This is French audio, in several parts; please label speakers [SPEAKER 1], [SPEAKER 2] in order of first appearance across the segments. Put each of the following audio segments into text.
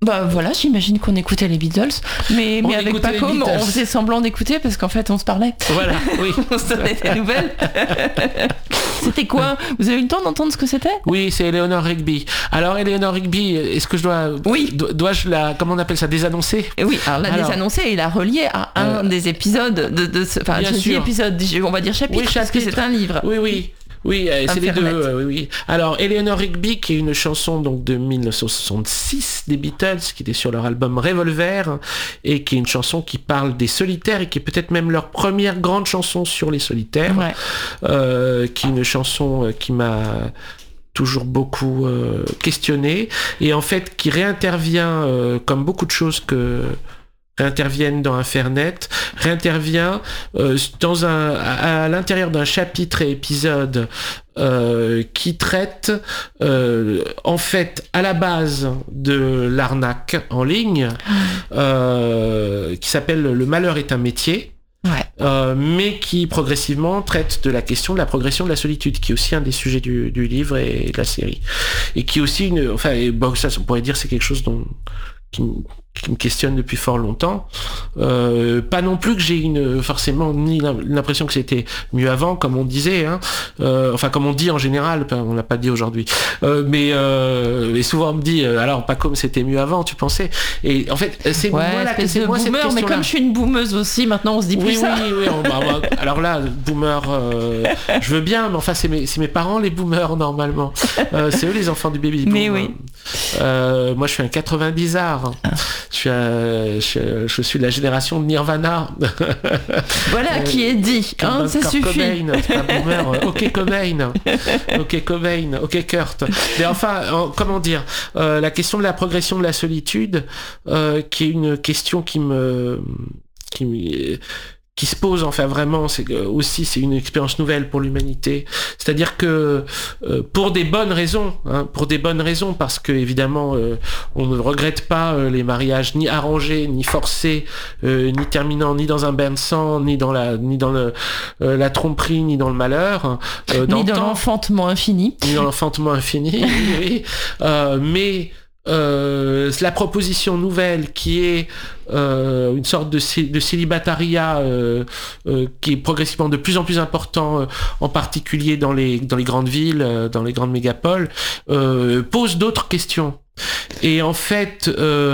[SPEAKER 1] Bah voilà, j'imagine qu'on écoutait les Beatles, mais avec Pacôme, on faisait semblant d'écouter parce qu'en fait on se parlait.
[SPEAKER 2] Voilà, oui.
[SPEAKER 1] On se donnait des nouvelles. C'était quoi ? Vous avez eu le temps d'entendre ce que c'était ?
[SPEAKER 2] Oui, c'est Eleanor Rigby. Alors Eleanor Rigby, est-ce que je dois-je la, comment on appelle ça, désannoncer ?
[SPEAKER 1] Oui, alors la désannoncer et la relier à un des épisodes enfin je dis épisode, on va dire chapitre, parce que c'est un livre.
[SPEAKER 2] Oui, c'est les deux. Oui. Alors, Eleanor Rigby, qui est une chanson donc de 1966 des Beatles, qui était sur leur album Revolver, et qui est une chanson qui parle des solitaires et qui est peut-être même leur première grande chanson sur les solitaires, qui est une chanson qui m'a toujours beaucoup questionné, et en fait qui réintervient comme beaucoup de choses que réinterviennent dans Infernet, réintervient à l'intérieur d'un chapitre et épisode qui traite en fait à la base de l'arnaque en ligne, qui s'appelle Le malheur est un métier. Mais qui progressivement traite de la question de la progression de la solitude, qui est aussi un des sujets du livre et de la série, et qui est aussi ça on pourrait dire c'est quelque chose qui me questionne depuis fort longtemps. Pas non plus que j'ai forcément ni l'impression que c'était mieux avant, comme on disait, comme on dit en général, on l'a pas dit aujourd'hui, mais souvent on me dit alors pas comme c'était mieux avant, tu pensais, et en fait c'est moi cette question,
[SPEAKER 1] mais comme je suis une boomeuse aussi, maintenant on se dit plus ça.
[SPEAKER 2] Oui, alors là boomer, je veux bien, mais enfin c'est mes parents les boomers normalement, c'est eux les enfants du baby boom.
[SPEAKER 1] Mais oui.
[SPEAKER 2] Moi je suis un 90ard. Je suis de la génération de Nirvana.
[SPEAKER 1] Voilà qui est dit, ça suffit.
[SPEAKER 2] Cobain, c'est un boomer. Ok Cobain, ok Kurt. Mais enfin, comment dire, la question de la progression de la solitude, qui est une question qui se pose, enfin vraiment, c'est une expérience nouvelle pour l'humanité. C'est-à-dire que pour des bonnes raisons, parce que évidemment on ne regrette pas les mariages ni arrangés, ni forcés, ni terminant ni dans un bain de sang, ni dans la tromperie, ni dans le malheur,
[SPEAKER 1] ni dans l'enfantement infini.
[SPEAKER 2] Oui. Mais la proposition nouvelle qui est une sorte de célibatariat qui est progressivement de plus en plus important, en particulier dans les grandes villes, dans les grandes mégapoles, pose d'autres questions. Et en fait,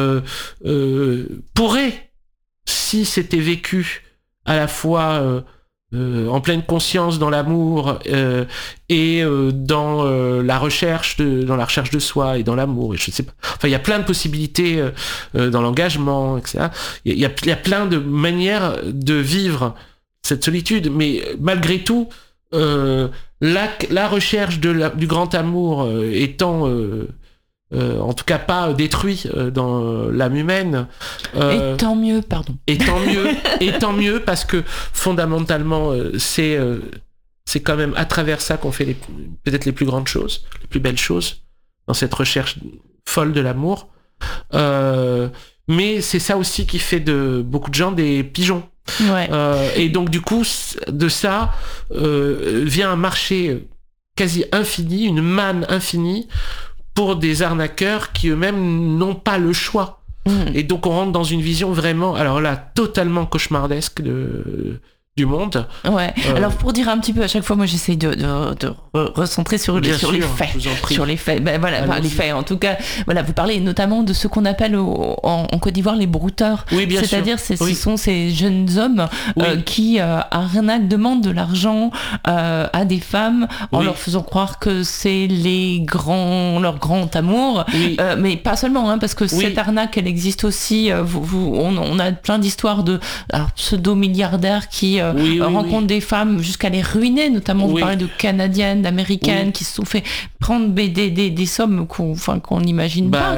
[SPEAKER 2] pourrait, si c'était vécu à la fois en pleine conscience dans l'amour et dans la recherche de soi et dans l'amour, et je sais pas, enfin il y a plein de possibilités dans l'engagement, etc. Il y a plein de manières de vivre cette solitude, mais malgré tout la recherche du grand amour étant en tout cas pas détruit dans l'âme humaine.
[SPEAKER 1] Et tant mieux,
[SPEAKER 2] Et tant mieux parce que fondamentalement c'est quand même à travers ça qu'on fait peut-être les plus grandes choses, les plus belles choses dans cette recherche folle de l'amour. Mais c'est ça aussi qui fait de beaucoup de gens des pigeons. Et donc du coup de ça vient un marché quasi infini, une manne infinie pour des arnaqueurs qui eux-mêmes n'ont pas le choix. Et donc on rentre dans une vision vraiment, alors là, totalement cauchemardesque du monde.
[SPEAKER 1] Alors pour dire un petit peu, à chaque fois, moi j'essaye de recentrer sur les faits. Sur les faits. Les faits. En tout cas, voilà, vous parlez notamment de ce qu'on appelle en Côte d'Ivoire les brouteurs.
[SPEAKER 2] Oui, bien
[SPEAKER 1] C'est-à-dire,
[SPEAKER 2] sûr.
[SPEAKER 1] Ce sont ces jeunes hommes qui arnaquent, demandent de l'argent à des femmes en leur faisant croire que c'est leur grand amour. Mais pas seulement, parce que cette arnaque, elle existe aussi. On a plein d'histoires de pseudo-milliardaires qui rencontrent des femmes jusqu'à les ruiner, notamment vous parlez de Canadiennes, d'Américaines qui se sont fait prendre des sommes qu'on n'imagine pas,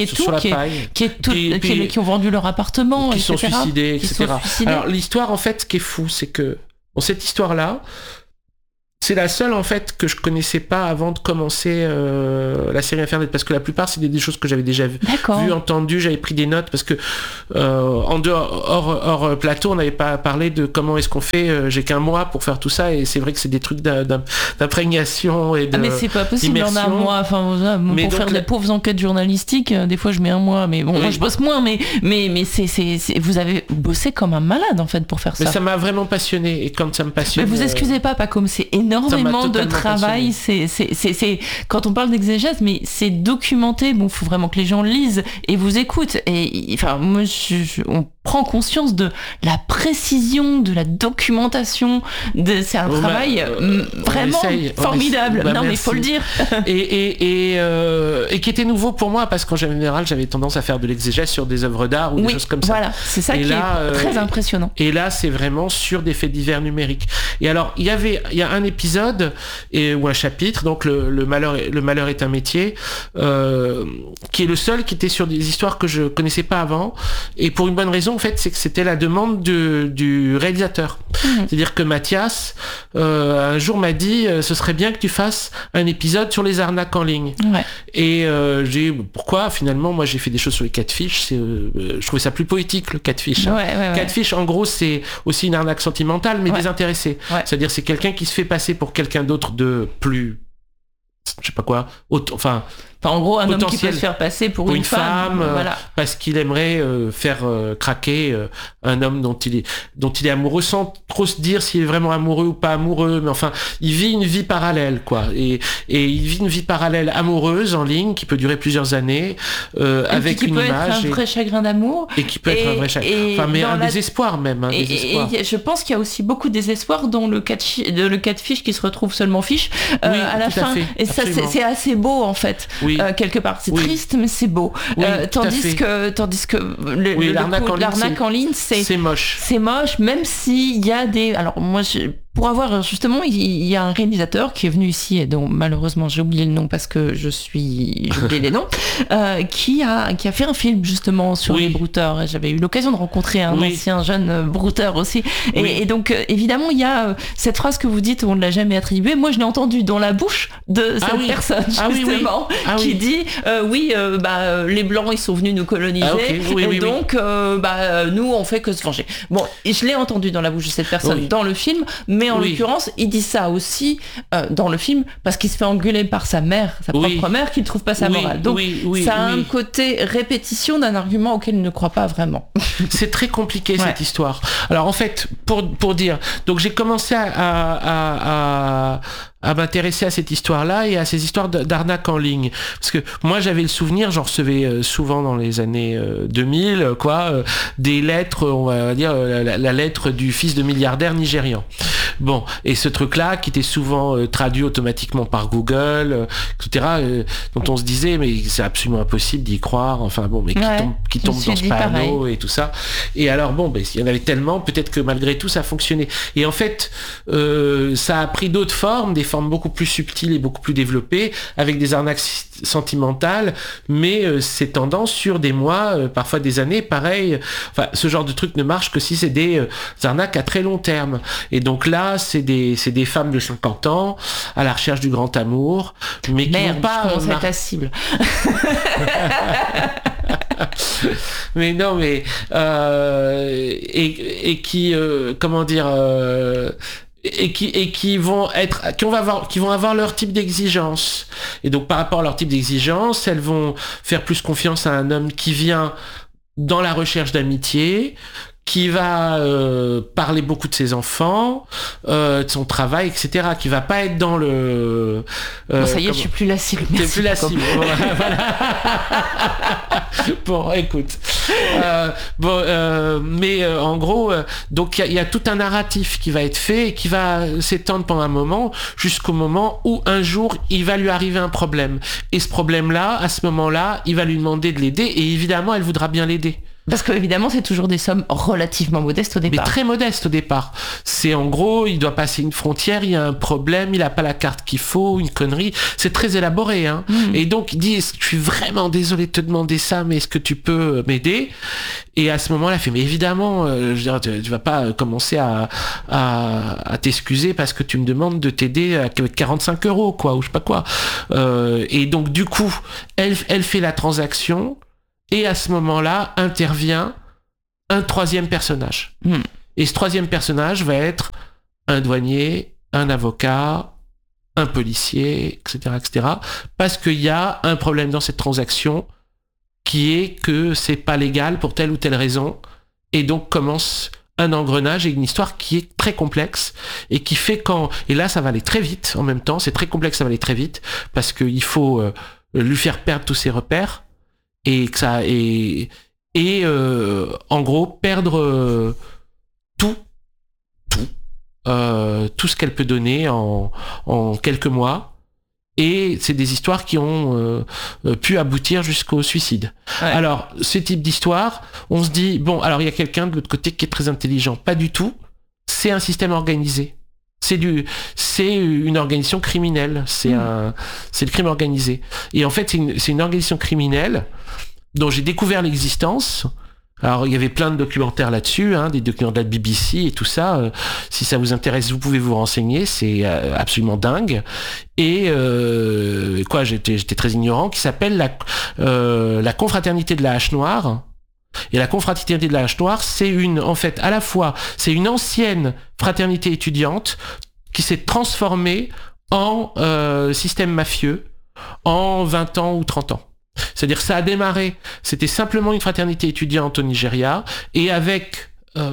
[SPEAKER 1] qui ont vendu leur appartement,
[SPEAKER 2] qui
[SPEAKER 1] etc.
[SPEAKER 2] sont suicidés, etc. Alors l'histoire en fait, ce qui est fou, c'est que cette histoire-là, C'est la seule en fait que je connaissais pas avant de commencer la série Infernet, parce que la plupart c'était des choses que j'avais déjà vues, entendues, j'avais pris des notes, parce que en dehors hors plateau on n'avait pas parlé de comment est-ce qu'on fait. J'ai qu'un mois pour faire tout ça, et c'est vrai que c'est des trucs d'imprégnation et de
[SPEAKER 1] mais c'est pas possible en un mois. Enfin, pour faire des pauvres enquêtes journalistiques, des fois je mets un mois, mais bon, moi je bosse moins, mais c'est vous avez bossé comme un malade en fait pour faire ça.
[SPEAKER 2] Mais ça m'a vraiment passionné, et quand ça me passionne.
[SPEAKER 1] Mais vous excusez pas comme c'est énormément de travail. C'est quand on parle d'exégèse, mais c'est documenté. Bon, faut vraiment que les gens lisent et vous écoutent. Et enfin, moi, on prend conscience de la précision de la documentation. C'est un travail vraiment formidable. Non, mais il faut le dire.
[SPEAKER 2] et qui était nouveau pour moi, parce qu'en général, j'avais tendance à faire de l'exégèse sur des œuvres d'art ou des choses comme ça.
[SPEAKER 1] Voilà, c'est ça qui est très impressionnant.
[SPEAKER 2] Et là, c'est vraiment sur des faits divers numériques. Et alors, il y a un épisode ou un chapitre, donc le malheur est un métier, qui est le seul qui était sur des histoires que je connaissais pas avant, et pour une bonne raison en fait, c'est que c'était la demande du réalisateur. C'est-à-dire que Mathias un jour m'a dit ce serait bien que tu fasses un épisode sur les arnaques en ligne. Et j'ai dit pourquoi, finalement moi j'ai fait des choses sur les catfish, je trouvais ça plus poétique, le catfish. Catfish en gros c'est aussi une arnaque sentimentale mais désintéressée. C'est-à-dire c'est quelqu'un qui se fait passer pour quelqu'un d'autre de plus, je sais pas quoi,
[SPEAKER 1] en gros, un homme qui peut se faire passer pour une femme
[SPEAKER 2] parce qu'il aimerait faire craquer un homme dont il est amoureux, sans trop se dire s'il est vraiment amoureux ou pas amoureux, mais enfin, il vit une vie parallèle, quoi. Et il vit une vie parallèle amoureuse en ligne qui peut durer plusieurs années, avec une image. Qui peut
[SPEAKER 1] être un vrai chagrin d'amour.
[SPEAKER 2] Et qui peut être un vrai chagrin. Enfin, mais un désespoir même. Désespoir.
[SPEAKER 1] Et je pense qu'il y a aussi beaucoup de désespoir dans le catfish qui se retrouve seulement fiche à la fin. Et ça, c'est assez beau, en fait. Quelque part c'est triste mais c'est beau, tandis que l'arnaque en ligne c'est moche, même s'il y a des, alors moi pour avoir justement, il y a un réalisateur qui est venu ici et dont malheureusement j'ai oublié le nom parce que j'ai oublié les noms, qui a fait un film justement sur les brouteurs, et j'avais eu l'occasion de rencontrer un ancien jeune brouteur aussi, et donc évidemment il y a cette phrase que vous dites, on ne l'a jamais attribuée, moi je l'ai entendue dans la bouche de cette personne justement, qui dit les blancs ils sont venus nous coloniser, donc nous on fait que se venger. Bon, et je l'ai entendu dans la bouche de cette personne dans le film, mais en l'occurrence, il dit ça aussi dans le film parce qu'il se fait engueuler par sa mère, sa propre mère, qui ne trouve pas sa morale. Donc ça a un côté répétition d'un argument auquel il ne croit pas vraiment.
[SPEAKER 2] C'est très compliqué cette histoire. Alors en fait, pour dire, donc j'ai commencé à m'intéresser à cette histoire-là et à ces histoires d'arnaque en ligne. Parce que moi, j'avais le souvenir, j'en recevais souvent dans les années 2000, des lettres, on va dire, la lettre du fils de milliardaire nigérian. Bon, et ce truc-là, qui était souvent traduit automatiquement par Google, etc., dont on se disait, mais c'est absolument impossible d'y croire, enfin bon, mais qui tombe dans ce panneau et tout ça. Et alors, bon, il y en avait tellement, peut-être que malgré tout, ça a fonctionné. Et en fait, ça a pris d'autres formes, des formes beaucoup plus subtiles et beaucoup plus développées, avec des arnaques sentimentales, mais c'est tendance sur des mois, parfois des années, pareil. Enfin, ce genre de truc ne marche que si c'est des arnaques à très long terme. Et donc là, c'est des femmes de 50 ans, à la recherche du grand amour, mais qui n'ont pas...
[SPEAKER 1] Merde, je commence à être ta cible.
[SPEAKER 2] Mais non, mais... et qui... comment dire... et qui vont avoir leur type d'exigence. Et donc par rapport à leur type d'exigence, elles vont faire plus confiance à un homme qui vient dans la recherche d'amitié, qui va parler beaucoup de ses enfants, de son travail, etc., qui va pas être dans le...
[SPEAKER 1] ça y est, je suis plus la cible.
[SPEAKER 2] T'es plus la cible. Bon, écoute. Mais en gros, donc il y a tout un narratif qui va être fait et qui va s'étendre pendant un moment, jusqu'au moment où un jour, il va lui arriver un problème. Et ce problème-là, à ce moment-là, il va lui demander de l'aider, et évidemment, elle voudra bien l'aider.
[SPEAKER 1] Parce que évidemment, c'est toujours des sommes relativement modestes au départ.
[SPEAKER 2] Mais très modestes au départ. C'est en gros, il doit passer une frontière, il y a un problème, il n'a pas la carte qu'il faut, une connerie. C'est très élaboré. Hein. Et donc, il dit, je suis vraiment désolé de te demander ça, mais est-ce que tu peux m'aider ? Et à ce moment-là, il fait, mais évidemment, je veux dire, tu vas pas commencer à t'excuser parce que tu me demandes de t'aider avec 45 €, quoi, ou je sais pas quoi. Et donc, du coup, elle fait la transaction. Et à ce moment-là, intervient un troisième personnage. Et ce troisième personnage va être un douanier, un avocat, un policier, etc., etc. Parce qu'il y a un problème dans cette transaction qui est que c'est pas légal pour telle ou telle raison. Et donc commence un engrenage et une histoire qui est très complexe et qui fait et là, ça va aller très vite en même temps. C'est très complexe, ça va aller très vite parce qu'il faut lui faire perdre tous ses repères. Et que ça en gros perdre tout ce qu'elle peut donner en quelques mois, et c'est des histoires qui ont pu aboutir jusqu'au suicide. Ouais. Alors ce type d'histoire, on se dit bon, alors il y a quelqu'un de l'autre côté qui est très intelligent. Pas du tout, c'est un système organisé. C'est une organisation criminelle, c'est le crime organisé. Et en fait, c'est une organisation criminelle dont j'ai découvert l'existence. Alors, il y avait plein de documentaires là-dessus, des documentaires de BBC et tout ça. Si ça vous intéresse, vous pouvez vous renseigner. C'est absolument dingue. Et j'étais très ignorant, qui s'appelle la confraternité de la Hache Noire. Et la confraternité de la Hache Noire, c'est une ancienne fraternité étudiante qui s'est transformée en système mafieux en 20 ans ou 30 ans. C'est-à-dire que ça a démarré, c'était simplement une fraternité étudiante au Nigeria, et avec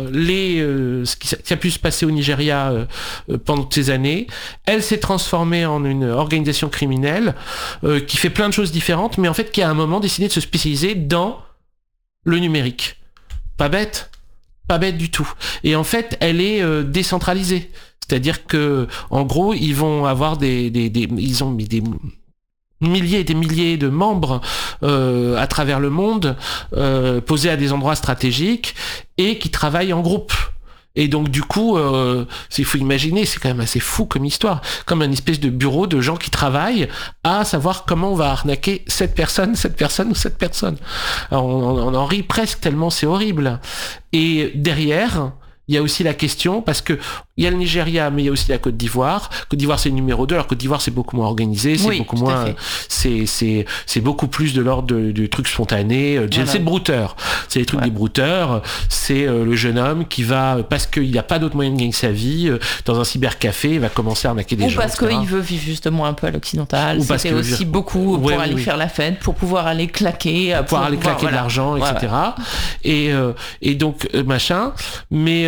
[SPEAKER 2] ce qui a pu se passer au Nigeria pendant ces années, elle s'est transformée en une organisation criminelle qui fait plein de choses différentes, mais en fait qui a à un moment décidé de se spécialiser dans le numérique. Pas bête du tout. Et en fait, elle est décentralisée. C'est-à-dire que, en gros, ils vont avoir ils ont mis des milliers et des milliers de membres à travers le monde, posés à des endroits stratégiques, et qui travaillent en groupe. Et donc du coup, il faut imaginer, c'est quand même assez fou comme histoire, comme une espèce de bureau de gens qui travaillent à savoir comment on va arnaquer cette personne ou cette personne. Alors, on en rit presque tellement c'est horrible. Et derrière, il y a aussi la question, parce que il y a le Nigeria, mais il y a aussi la Côte d'Ivoire. Côte d'Ivoire, c'est le numéro 2. Alors Côte d'Ivoire, c'est beaucoup moins organisé, c'est beaucoup moins, c'est beaucoup plus de l'ordre du truc spontané. Voilà. C'est le brouteur. C'est les trucs des brouteurs. C'est le jeune homme qui va, parce qu'il n'a pas d'autre moyen de gagner sa vie, dans un cybercafé, il va commencer à arnaquer des gens.
[SPEAKER 1] Ou parce qu'il veut vivre justement un peu à l'occidental. C'était aussi beaucoup pour aller faire la fête, pour pouvoir aller claquer.
[SPEAKER 2] Pour pouvoir aller claquer de l'argent, etc. Voilà. Et donc, machin. Mais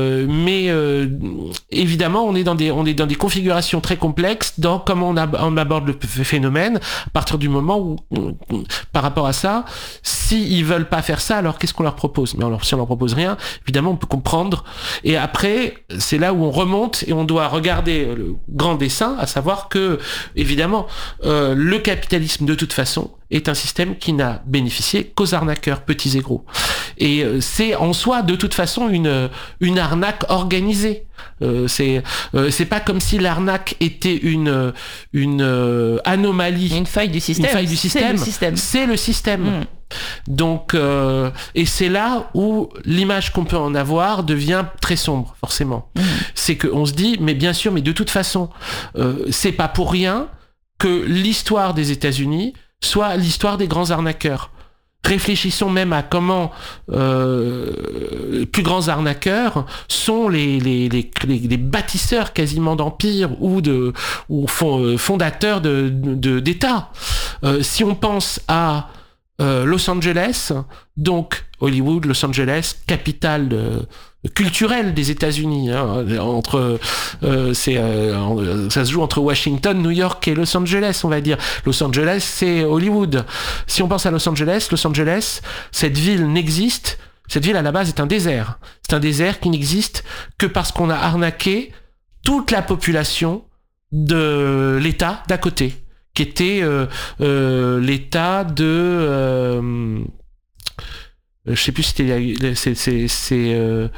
[SPEAKER 2] évidemment, on est dans des configurations très complexes dans comment on aborde le phénomène. À partir du moment où, par rapport à ça, s'ils veulent pas faire ça, alors qu'est-ce qu'on leur propose ? Mais si on leur propose rien, évidemment, on peut comprendre. Et après, c'est là où on remonte et on doit regarder le grand dessin, à savoir que, évidemment, le capitalisme, de toute façon, est un système qui n'a bénéficié qu'aux arnaqueurs, petits et gros. Et c'est en soi, de toute façon, une arnaque organisée. C'est pas comme si l'arnaque était une anomalie.
[SPEAKER 1] Une faille du système.
[SPEAKER 2] C'est le système. Donc, et c'est là où l'image qu'on peut en avoir devient très sombre, forcément. C'est qu'on se dit, mais bien sûr, mais de toute façon, c'est pas pour rien que l'histoire des États-Unis soit l'histoire des grands arnaqueurs. Réfléchissons même à comment les plus grands arnaqueurs sont les bâtisseurs quasiment d'empires ou fondateurs d'États. Si on pense à Los Angeles, donc Hollywood, Los Angeles, capitale culturelle des États-Unis, ça se joue entre Washington, New York et Los Angeles, on va dire. Los Angeles, c'est Hollywood. Si on pense à Los Angeles, cette ville n'existe. Cette ville à la base est un désert. C'est un désert qui n'existe que parce qu'on a arnaqué toute la population de l'État d'à côté, qui était l'État de je sais plus si c'est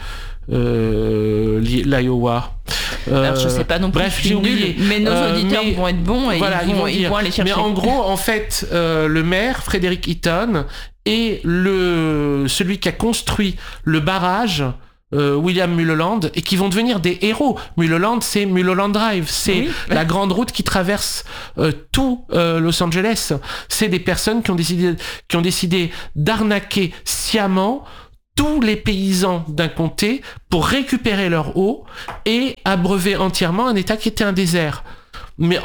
[SPEAKER 2] l'Iowa.
[SPEAKER 1] Alors, je sais pas non plus.
[SPEAKER 2] Bref, j'ai oublié.
[SPEAKER 1] Mais nos auditeurs vont être bons et
[SPEAKER 2] voilà,
[SPEAKER 1] ils vont aller chercher.
[SPEAKER 2] Mais en gros, en fait, le maire, Frederick Eaton, est celui qui a construit le barrage William Mulholland, et qui vont devenir des héros. Mulholland, c'est Mulholland Drive, c'est la grande route qui traverse tout Los Angeles. C'est des personnes qui ont décidé d'arnaquer sciemment tous les paysans d'un comté pour récupérer leur eau et abreuver entièrement un État qui était un désert. Mais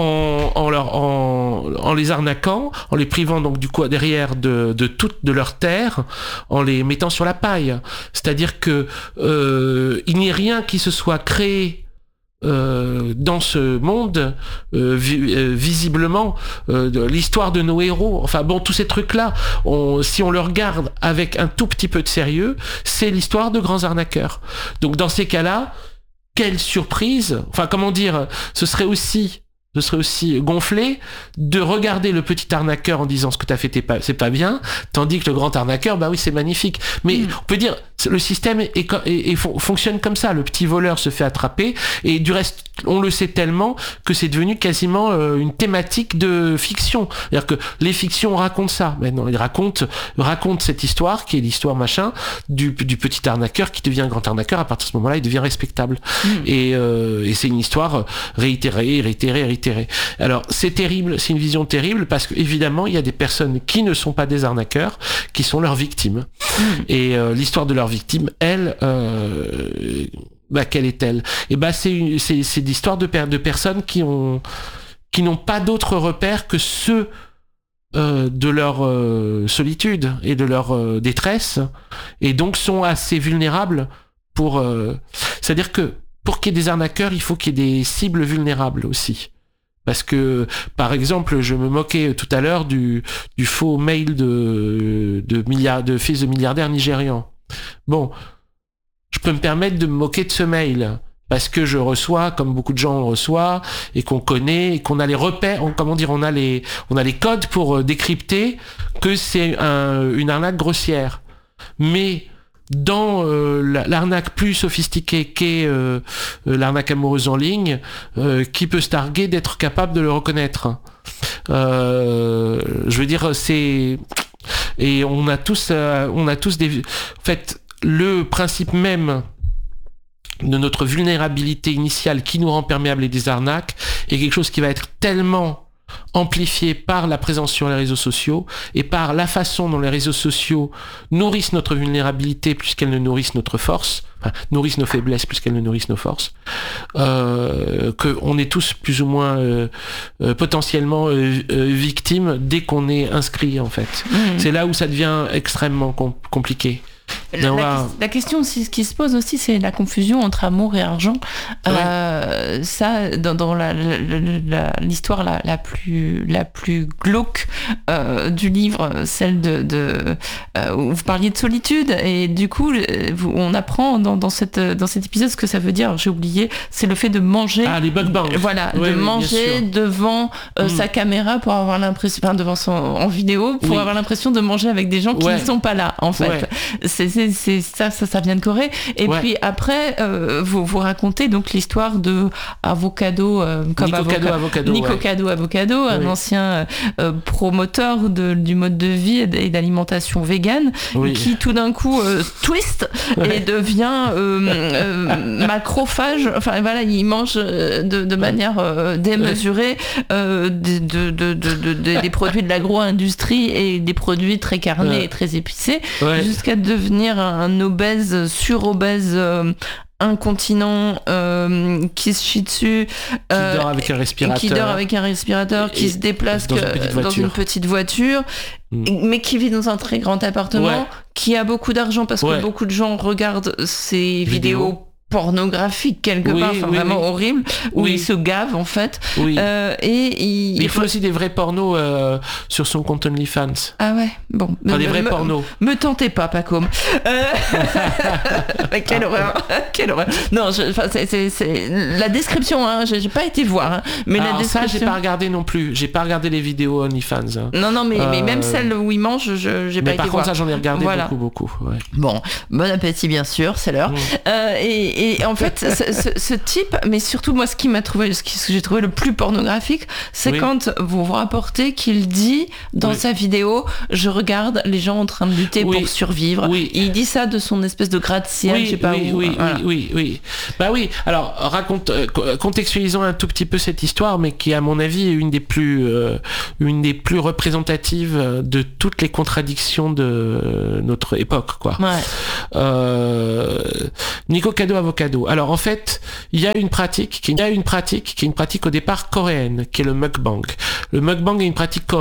[SPEAKER 2] en les arnaquant, en les privant donc du coup derrière de leur terre, en les mettant sur la paille. C'est-à-dire que il n'y a rien qui se soit créé dans ce monde visiblement l'histoire de nos héros, enfin bon, tous ces trucs là, si on le regarde avec un tout petit peu de sérieux, c'est l'histoire de grands arnaqueurs. Donc dans ces cas-là, quelle surprise, enfin comment dire, ce serait aussi gonflé de regarder le petit arnaqueur en disant ce que t'as fait c'est pas bien, tandis que le grand arnaqueur, bah oui, c'est magnifique. Mais on peut dire, le système fonctionne comme ça. Le petit voleur se fait attraper, et du reste, on le sait tellement que c'est devenu quasiment une thématique de fiction. C'est-à-dire que les fictions racontent ça. Maintenant, ils racontent cette histoire qui est l'histoire du petit arnaqueur qui devient un grand arnaqueur. À partir de ce moment-là, il devient respectable. Et c'est une histoire réitérée. Alors, c'est terrible, c'est une vision terrible, parce qu'évidemment, il y a des personnes qui ne sont pas des arnaqueurs, qui sont leurs victimes. Et l'histoire de leurs victimes, elle, quelle est-elle ? Et c'est l'histoire de personnes qui n'ont pas d'autres repères que ceux de leur solitude et de leur détresse, et donc sont assez vulnérables c'est-à-dire que pour qu'il y ait des arnaqueurs, il faut qu'il y ait des cibles vulnérables aussi. Parce que, par exemple, je me moquais tout à l'heure du faux mail de fils de milliardaires nigérians. Bon, je peux me permettre de me moquer de ce mail, parce que je reçois, comme beaucoup de gens le reçoivent, et qu'on connaît, et qu'on a les repères, on a les codes pour décrypter que c'est une arnaque grossière. Mais dans l'arnaque plus sophistiquée qu'est l'arnaque amoureuse en ligne, qui peut se targuer d'être capable de le reconnaître. Je veux dire, et on a tous des... En fait, le principe même de notre vulnérabilité initiale qui nous rend perméables à des arnaques est quelque chose qui va être tellement amplifié par la présence sur les réseaux sociaux et par la façon dont les réseaux sociaux nourrissent notre vulnérabilité plus qu'elles ne nourrissent notre force, nourrissent nos faiblesses plus qu'elles ne nourrissent nos forces, qu'on est tous plus ou moins potentiellement victimes dès qu'on est inscrit, en fait. C'est là où ça devient extrêmement compliqué.
[SPEAKER 1] La question aussi, ce qui se pose aussi, c'est la confusion entre amour et argent. Ça, dans l'histoire la plus glauque du livre, celle où vous parliez de solitude, et du coup, on apprend dans cet épisode ce que ça veut dire. J'ai oublié, c'est le fait de manger.
[SPEAKER 2] Les mukbangs.
[SPEAKER 1] Voilà, de manger devant sa caméra pour avoir l'impression, devant en vidéo, pour avoir l'impression de manger avec des gens qui ne sont pas là, en fait. C'est ça vient de Corée. Et puis après, vous racontez donc l'histoire de Avocado, Avocado, un ancien promoteur du mode de vie et d'alimentation végane, qui tout d'un coup twist et devient macrophage. Enfin voilà, il mange de manière démesurée des produits de l'agro-industrie et des produits très carnés et très épicés, jusqu'à devenir un obèse, surobèse, incontinent, qui se chie dessus,
[SPEAKER 2] qui dort avec un respirateur,
[SPEAKER 1] qui se déplace dans une petite voiture, mais qui vit dans un très grand appartement, qui a beaucoup d'argent parce que beaucoup de gens regardent ses vidéos pornographique quelque part, vraiment horrible, où il se gave en fait.
[SPEAKER 2] Oui.
[SPEAKER 1] Et
[SPEAKER 2] il faut aussi des vrais pornos sur son compte OnlyFans.
[SPEAKER 1] Ah ouais, bon.
[SPEAKER 2] Enfin, des vrais pornos.
[SPEAKER 1] Me tentez pas, Pacôme. Quelle horreur, quelle horreur. Non, c'est la description, hein, j'ai pas été voir, hein, mais
[SPEAKER 2] alors,
[SPEAKER 1] la description...
[SPEAKER 2] ça, j'ai pas regardé non plus. J'ai pas regardé les vidéos OnlyFans. Hein.
[SPEAKER 1] Non, mais même celle où il mange, j'ai pas été voir.
[SPEAKER 2] Mais par contre, ça, j'en ai regardé beaucoup. Ouais.
[SPEAKER 1] Bon, bon appétit, bien sûr, c'est l'heure. Et en fait, ce type, mais surtout moi, ce que j'ai trouvé le plus pornographique, c'est quand vous rapportez qu'il dit dans sa vidéo, je regarde les gens en train de lutter pour survivre. Il dit ça de son espèce de gratte-ciel, je sais pas où.
[SPEAKER 2] Oui. Bah oui. Alors contextualisons un tout petit peu cette histoire, mais qui, à mon avis, est une des plus représentatives de toutes les contradictions de notre époque, quoi. Nico Cado Avocado. Alors en fait, il y a une pratique qui est une pratique au départ coréenne, qui est le mukbang. Le mukbang est une pratique coréenne